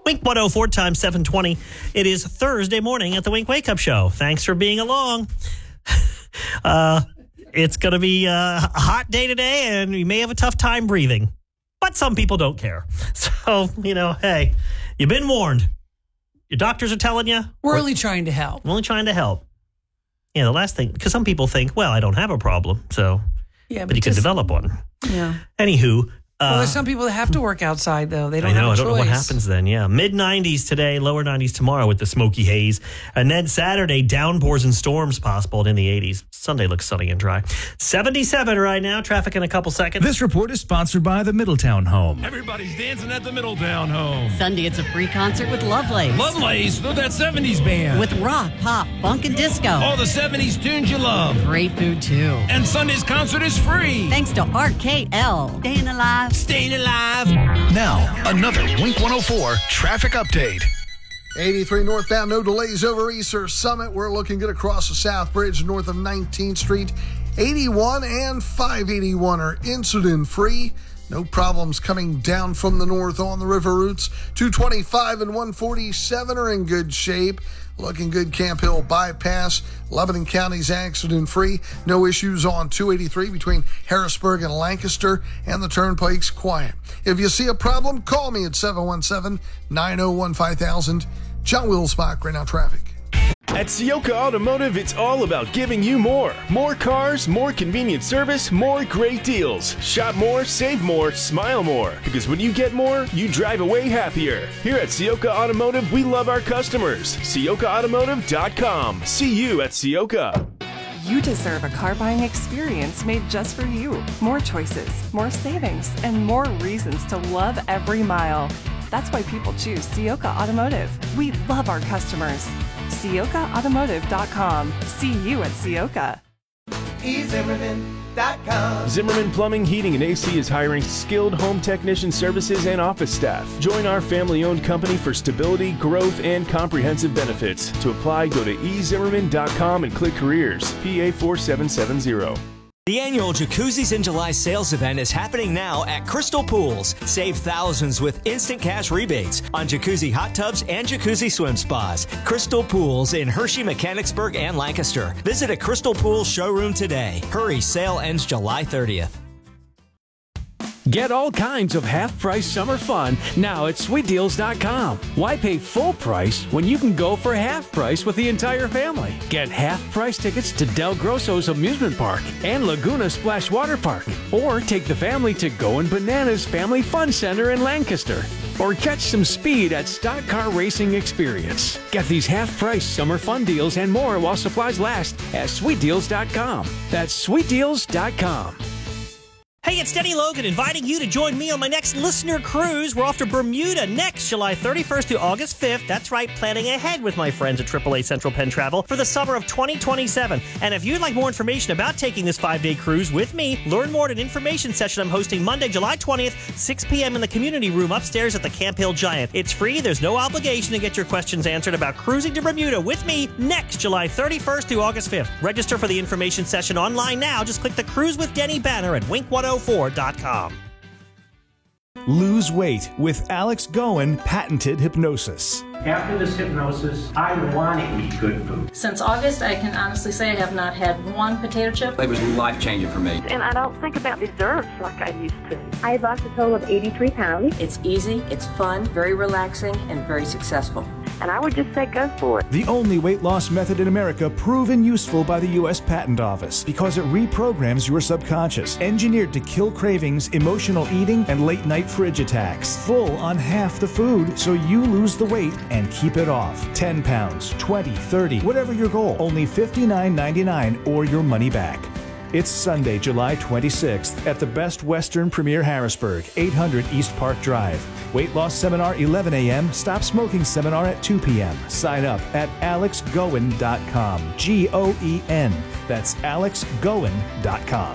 Wink 104 times 720. It is Thursday morning at the Wink Wake Up Show. Thanks for being along. It's going to be a hot day today, and you may have a tough time breathing. But some people don't care. So, hey, you've been warned. Your doctors are telling you. We're only trying to help. We're only trying to help. Yeah, the last thing, because some people think, well, I don't have a problem, so, yeah, but you could develop one. Yeah. Anywho. Well, there's some people that have to work outside, though. They don't I know, have a choice. I don't know what happens then, yeah. Mid-90s today, lower 90s tomorrow with the smoky haze. And then Saturday, downpours and storms possible in the 80s. Sunday looks sunny and dry. 77 right now, traffic in a couple seconds. This report is sponsored by the Middletown Home. Everybody's dancing at the Middletown Home. Sunday, it's a free concert with Lovelace. Lovelace, with that 70s band. With rock, pop, funk, and disco. All the 70s tunes you love. Great food, too. And Sunday's concert is free. Thanks to RKL. Staying alive. Staying alive. Now, another Wink 104 traffic update. 83 northbound, no delays over Easter Summit. We're looking good across the South Bridge north of 19th Street. 81 and 581 are incident-free. No problems coming down from the north on the river routes. 225 and 147 are in good shape. Looking good, Camp Hill bypass. Lebanon County's accident-free. No issues on 283 between Harrisburg and Lancaster, and the turnpike's quiet. If you see a problem, call me at 717-901-5000. John Wilsbach, right now traffic. At Ciocca Automotive, it's all about giving you more. More cars, more convenient service, more great deals. Shop more, save more, smile more. Because when you get more, you drive away happier. Here at Ciocca Automotive, we love our customers. CioccaAutomotive.com. See you at Ciocca. You deserve a car buying experience made just for you. More choices, more savings, and more reasons to love every mile. That's why people choose Ciocca Automotive. We love our customers. CioccaAutomotive.com. See you at Ciocca. eZimmerman.com. Zimmerman Plumbing, Heating, and AC is hiring skilled home technician services and office staff. Join our family-owned company for stability, growth, and comprehensive benefits. To apply, go to eZimmerman.com and click Careers, PA 4770. The annual Jacuzzis in July sales event is happening now at Crystal Pools. Save thousands with instant cash rebates on jacuzzi hot tubs and jacuzzi swim spas. Crystal Pools in Hershey, Mechanicsburg, and Lancaster. Visit a Crystal Pools showroom today. Hurry, sale ends July 30th. Get all kinds of half-price summer fun now at SweetDeals.com. Why pay full price when you can go for half price with the entire family? Get half-price tickets to Del Grosso's Amusement Park and Laguna Splash Water Park. Or take the family to Goin' Bananas Family Fun Center in Lancaster. Or catch some speed at Stock Car Racing Experience. Get these half-price summer fun deals and more while supplies last at SweetDeals.com. That's SweetDeals.com. Hey, it's Denny Logan inviting you to join me on my next listener cruise. We're off to Bermuda next July 31st to August 5th. That's right, planning ahead with my friends at AAA Central Penn Travel for the summer of 2027. And if you'd like more information about taking this 5-day cruise with me, learn more at an information session I'm hosting Monday, July 20th, 6 p.m. in the community room upstairs at the Camp Hill Giant. It's free. There's no obligation to get your questions answered about cruising to Bermuda with me next July 31st to August 5th. Register for the information session online now. Just click the Cruise with Denny banner at Wink104.com. Lose weight with Alex Goen patented hypnosis. After this hypnosis, I want to eat good food. Since August, I can honestly say I have not had one potato chip. It was life-changing for me. And I don't think about desserts like I used to. I lost a total of 83 pounds. It's easy, it's fun, very relaxing, and very successful. And I would just say go for it. The only weight loss method in America proven useful by the U.S. Patent Office because it reprograms your subconscious, engineered to kill cravings, emotional eating, and late-night fridge attacks. Full on half the food so you lose the weight and keep it off. 10 pounds, 20, 30, whatever your goal. Only $59.99 or your money back. It's Sunday, July 26th at the Best Western Premier Harrisburg, 800 East Park Drive. Weight loss seminar 11 a.m., stop smoking seminar at 2 p.m. Sign up at alexgoen.com. G-O-E-N. That's alexgoen.com.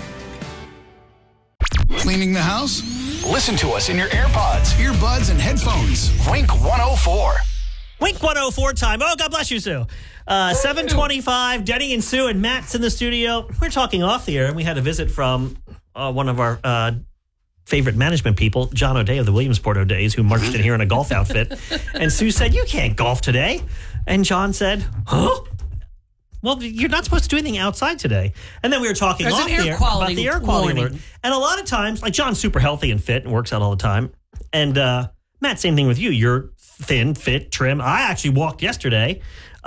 Cleaning the house? Listen to us in your AirPods, earbuds, and headphones. Wink 104. Wink 104 time. Oh, God bless you, Sue. 7:25. Denny and Sue and Matt's in the studio. We're talking off the air, and we had a visit from one of our favorite management people, John O'Day of the Williamsport O'Days, who marched in here in a golf outfit. And Sue said, "You can't golf today." And John said, "Huh? Well, you're not supposed to do anything outside today." And then we were talking There's off an air the air quality about the air quality warning. alert. And a lot of times, like John's super healthy and fit and works out all the time. And Matt, same thing with you. You're thin, fit, trim. I actually walked yesterday.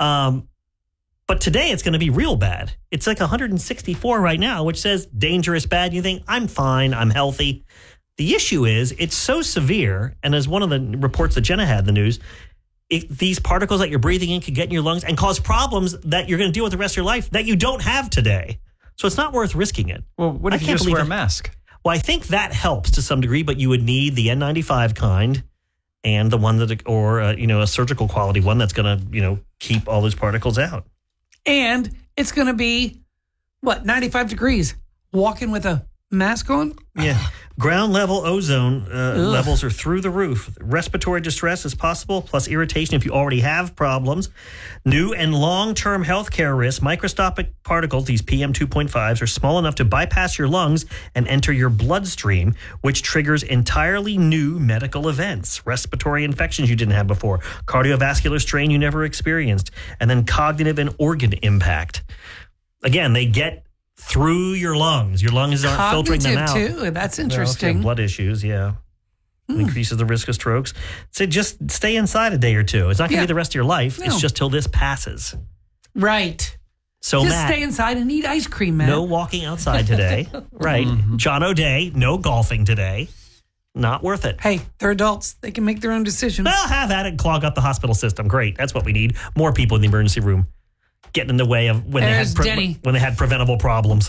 But today it's going to be real bad. It's like 164 right now, which says dangerous bad. You think, I'm fine, I'm healthy. The issue is it's so severe. And as one of the reports that Jenna had in the news, these particles that you're breathing in could get in your lungs and cause problems that you're going to deal with the rest of your life that you don't have today. So it's not worth risking it. Well, what if you just wear a mask? Well, I think that helps to some degree, but you would need the N95 kind and the one that, or a surgical quality one that's going to, keep all those particles out. And it's going to be, 95 degrees. Walking with a mask on? Yeah. Ground level ozone levels are through the roof. Respiratory distress is possible, plus irritation if you already have problems. New and long-term healthcare risks. Microscopic particles, these PM2.5s, are small enough to bypass your lungs and enter your bloodstream, which triggers entirely new medical events. Respiratory infections you didn't have before. Cardiovascular strain you never experienced. And then cognitive and organ impact. Again, they get through your lungs. Your lungs aren't filtering them out. Cognitive, too. That's interesting. Blood issues, yeah. Increases the risk of strokes. So just stay inside a day or two. It's not going to be the rest of your life. No. It's just till this passes. Right. So, just Matt, stay inside and eat ice cream, man. no walking outside today. Right. John O'Day, no golfing today. Not worth it. Hey, they're adults. They can make their own decisions. Well, have at it and clog up the hospital system. Great. That's what we need. More people in the emergency room. Getting in the way of when they had preventable problems.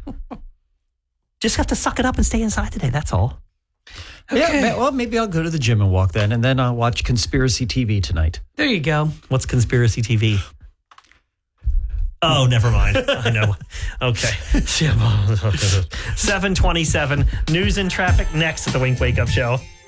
Just have to suck it up and stay inside today. That's all. Okay. Yeah, well, maybe I'll go to the gym and walk then, and then I'll watch Conspiracy TV tonight. There you go. What's Conspiracy TV? Oh, never mind. I know. Okay. 7:27. News and traffic next at the Wink Wake Up Show.